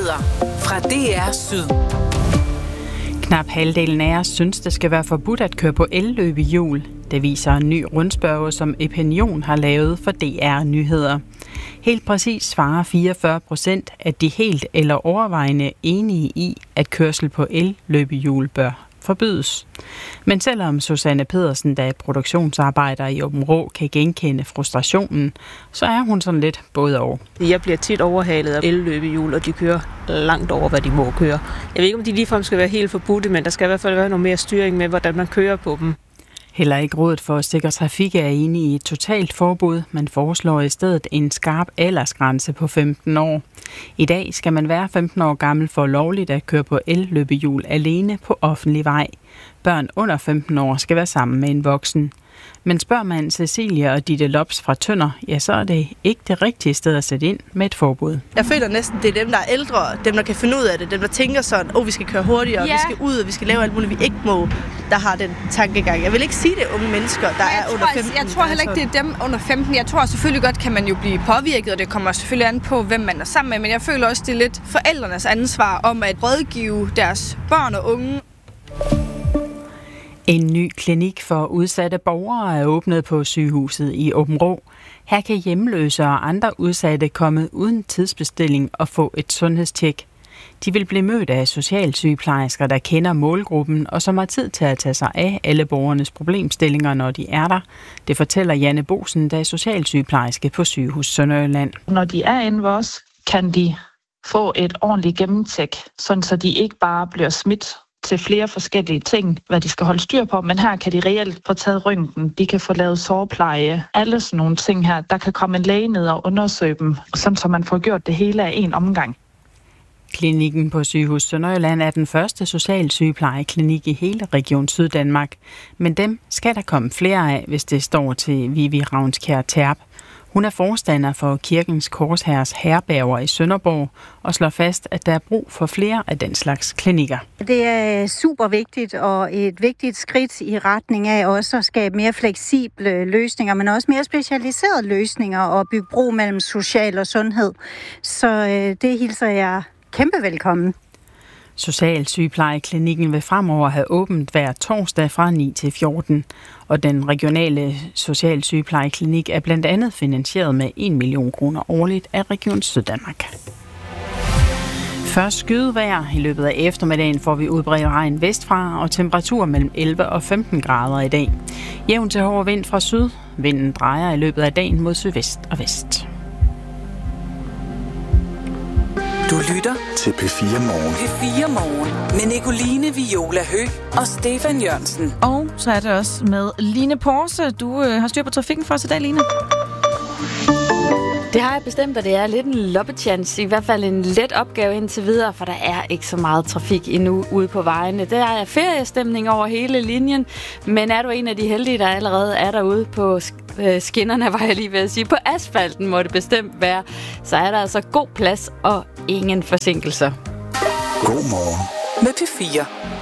Nyheder fra DR Syd. Knap halvdelen af os synes, det skal være forbudt at køre på elløbehjul. Det viser en ny rundspørge, som Epinion har lavet for DR Nyheder. Helt præcis svarer 44%, at de helt eller overvejende enige i, at kørsel på elløbehjul bør forbydes. Men selvom Susanne Pedersen, der er produktionsarbejder i Aabenraa, kan genkende frustrationen, så er hun sådan lidt både over. Jeg bliver tit overhalet af elløbehjul, og de kører langt over, hvad de må køre. Jeg ved ikke, om de ligefrem skal være helt forbudte, men der skal i hvert fald være noget mere styring med, hvordan man kører på dem. Heller ikke Rådet for Sikker Trafik er enige i et totalt forbud. Man foreslår i stedet en skarp aldersgrænse på 15 år. I dag skal man være 15 år gammel for lovligt at køre på elløbehjul alene på offentlig vej. Børn under 15 år skal være sammen med en voksen. Men spørger man Cecilia og Ditte Lops fra Tønder, ja, så er det ikke det rigtige sted at sætte ind med et forbud. Jeg føler næsten, det er dem, der er ældre, dem, der kan finde ud af det, dem, der tænker sådan, vi skal køre hurtigere, vi skal ud, og vi skal lave alt muligt, vi ikke må, der har den tankegang. Jeg vil ikke sige det unge mennesker, der er under 15. Jeg tror heller ikke, det er dem under 15. Jeg tror selvfølgelig godt, kan man jo blive påvirket, og det kommer selvfølgelig an på, hvem man er sammen med, men jeg føler også, det er lidt forældrenes ansvar om at rådgive deres børn og unge. En ny klinik for udsatte borgere er åbnet på sygehuset i Aabenraa. Her kan hjemløse og andre udsatte komme uden tidsbestilling og få et sundhedstjek. De vil blive mødt af socialsygeplejersker, der kender målgruppen og som har tid til at tage sig af alle borgernes problemstillinger, når de er der. Det fortæller Janne Bosen, der er socialsygeplejerske på Sygehus Sønderjylland. Når de er inde ved os, kan de få et ordentligt gennemtjek, sådan så de ikke bare bliver smidt til flere forskellige ting, hvad de skal holde styr på, men her kan de reelt få taget røntgen, de kan få lavet sårpleje, alle sådan nogle ting her. Der kan komme en læge ned og undersøge dem, sådan så man får gjort det hele af en omgang. Klinikken på Sygehus Sønderjylland er den første socialsygeplejeklinik i hele Region Syddanmark, men dem skal der komme flere af, hvis det står til Vivi Ravnskjær Terp. Hun er forstander for Kirkens Korshærs herberger i Sønderborg og slår fast, at der er brug for flere af den slags klinikker. Det er super vigtigt og et vigtigt skridt i retning af også at skabe mere fleksible løsninger, men også mere specialiserede løsninger og bygge bro mellem social og sundhed. Så det hilser jeg kæmpe velkommen. Socialsygeplejeklinikken vil fremover have åbent hver torsdag fra 9 til 14, og den regionale socialsygeplejeklinik er blandt andet finansieret med 1 million kroner årligt af Region Syddanmark. Først skydevejr. I løbet af eftermiddagen får vi udbredt regn vestfra og temperatur mellem 11 og 15 grader i dag. Jævn til hård vind fra syd. Vinden drejer i løbet af dagen mod sydvest og vest. Du lytter til P4 Morgen. P4 Morgen med Nicoline Viola Høgh og Stefan Jørgensen. Og så er det også med Line Porse. Du har styr på trafikken for os i dag, Line. Det har jeg bestemt, og det er lidt en loppechance. I hvert fald en let opgave indtil videre, for der er ikke så meget trafik endnu ude på vejene. Der er feriestemning over hele linjen, men er du en af de heldige, der allerede er derude på skinnerne, var jeg lige ved at sige, på asfalten må det bestemt være, så er der altså god plads og ingen forsinkelser. God morgen med P4.